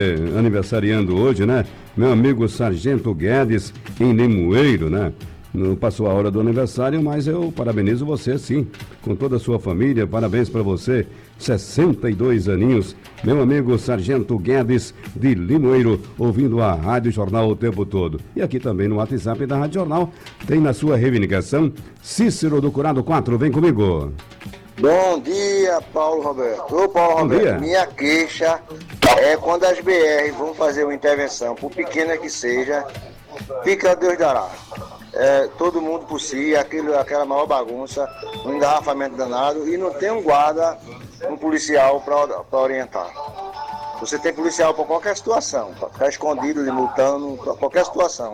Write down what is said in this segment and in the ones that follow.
aniversariando hoje, né? Meu amigo Sargento Guedes, em Limoeiro, né? Não passou a hora do aniversário, mas eu parabenizo você, sim, com toda a sua família. Parabéns para você, 62 aninhos. Meu amigo Sargento Guedes, de Limoeiro, ouvindo a Rádio Jornal o tempo todo. E aqui também no WhatsApp da Rádio Jornal, tem na sua reivindicação, Cícero do Curado 4, vem comigo. Bom dia, Paulo Roberto. Ô, Paulo Bom Roberto, dia. minha queixa é quando as BR vão fazer uma intervenção, por pequena que seja, fica Deus dará. Todo mundo por si, aquela maior bagunça, um engarrafamento danado, e não tem um guarda, um policial para orientar. Você tem policial para qualquer situação, para ficar escondido, multando, para qualquer situação.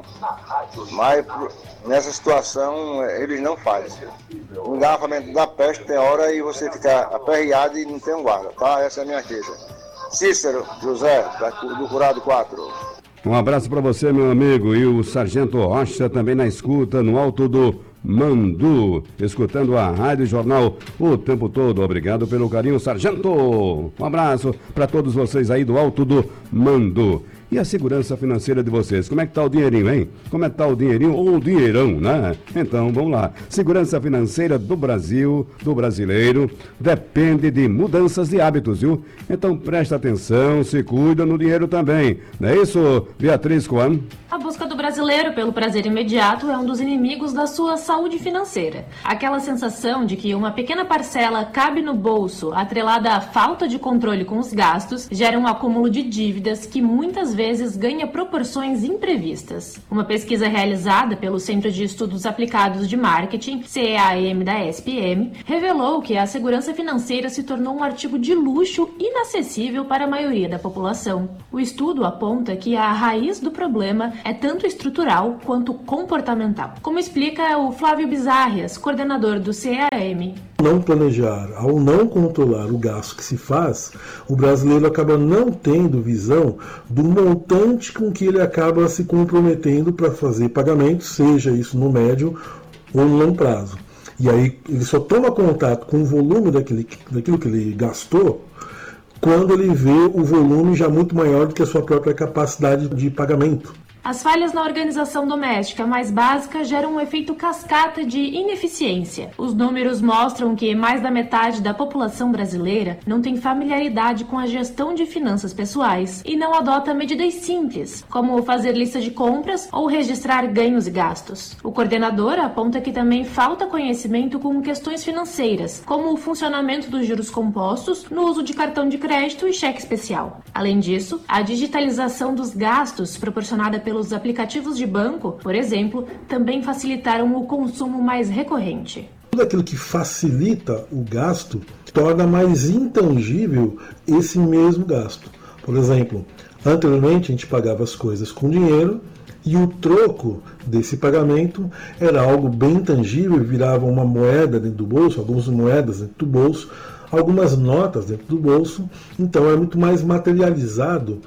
Mas nessa situação eles não fazem. O engarrafamento da peste tem hora e você fica aperreado e não tem um guarda, tá? Essa é a minha queixa. Cícero José, do Curado 4. Um abraço para você, meu amigo, e o Sargento Rocha também na escuta, no alto do Mandu, escutando a Rádio Jornal o tempo todo. Obrigado pelo carinho, Sargento. Um abraço para todos vocês aí do alto do Mandu. E a segurança financeira de vocês? Como é que tá o dinheirinho, hein? Como é que tá o dinheirinho ou o dinheirão, né? Então, vamos lá. Segurança financeira do Brasil, do brasileiro, depende de mudanças de hábitos, viu? Então, presta atenção, se cuida no dinheiro também. Não é isso, Beatriz Coan? A busca do brasileiro pelo prazer imediato é um dos inimigos da sua saúde financeira. Aquela sensação de que uma pequena parcela cabe no bolso, atrelada à falta de controle com os gastos, gera um acúmulo de dívidas que muitas vezes ganha proporções imprevistas. Uma pesquisa realizada pelo Centro de Estudos Aplicados de Marketing, CEAM da SPM, revelou que a segurança financeira se tornou um artigo de luxo inacessível para a maioria da população. O estudo aponta que a raiz do problema é tanto estrutural quanto comportamental, como explica o Flávio Bizarrias, coordenador do CEAM. Não planejar, ao não controlar o gasto que se faz, o brasileiro acaba não tendo visão do montante com que ele acaba se comprometendo para fazer pagamentos, seja isso no médio ou no longo prazo. E aí ele só toma contato com o volume daquilo que ele gastou quando ele vê o volume já muito maior do que a sua própria capacidade de pagamento. As falhas na organização doméstica mais básica geram um efeito cascata de ineficiência. Os números mostram que mais da metade da população brasileira não tem familiaridade com a gestão de finanças pessoais e não adota medidas simples, como fazer lista de compras ou registrar ganhos e gastos. O coordenador aponta que também falta conhecimento com questões financeiras, como o funcionamento dos juros compostos no uso de cartão de crédito e cheque especial. Além disso, a digitalização dos gastos proporcionada pelos aplicativos de banco, por exemplo, também facilitaram o consumo mais recorrente. Tudo aquilo que facilita o gasto torna mais intangível esse mesmo gasto. Por exemplo, anteriormente a gente pagava as coisas com dinheiro e o troco desse pagamento era algo bem tangível, virava uma moeda dentro do bolso, algumas moedas dentro do bolso, algumas notas dentro do bolso, então era muito mais materializado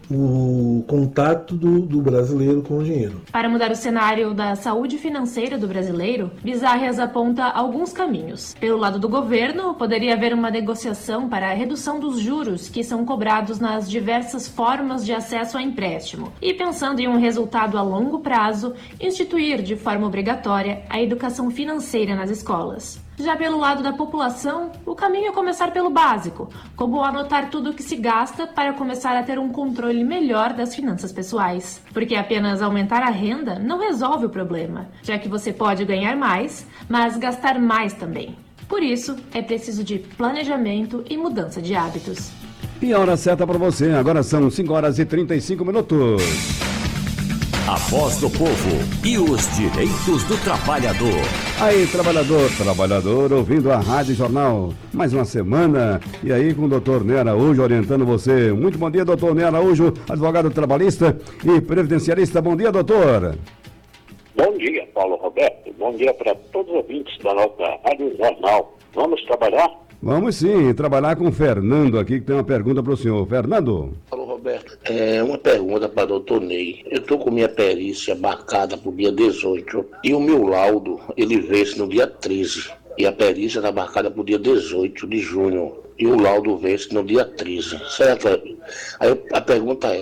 o contato do brasileiro com o dinheiro. Para mudar o cenário da saúde financeira do brasileiro, Bizarrias aponta alguns caminhos. Pelo lado do governo, poderia haver uma negociação para a redução dos juros que são cobrados nas diversas formas de acesso a empréstimo. E pensando em um resultado a longo prazo, instituir de forma obrigatória a educação financeira nas escolas. Já pelo lado da população, o caminho é começar pelo básico, como anotar tudo o que se gasta para começar a ter um controle melhor das finanças pessoais. Porque apenas aumentar a renda não resolve o problema, já que você pode ganhar mais, mas gastar mais também. Por isso, é preciso de planejamento e mudança de hábitos. E a hora certa para você, agora são 5 horas e 35 minutos. A voz do povo e os direitos do trabalhador. Aí, trabalhador, ouvindo a Rádio Jornal. Mais uma semana. E aí, com o doutor Ney Araújo orientando você. Muito bom dia, doutor Ney Araújo, advogado trabalhista e previdenciarista. Bom dia, doutor. Bom dia, Paulo Roberto. Bom dia para todos os ouvintes da nossa Rádio Jornal. Vamos trabalhar? Vamos sim, trabalhar com o Fernando aqui, que tem uma pergunta para o senhor. Fernando. Paulo Roberto, uma pergunta para o doutor Ney. Eu estou com minha perícia marcada para o dia 18 e o meu laudo, ele vence no dia 13. E a perícia está marcada para o dia 18 de junho. E o laudo vence no dia 13. Certo? Aí a pergunta é,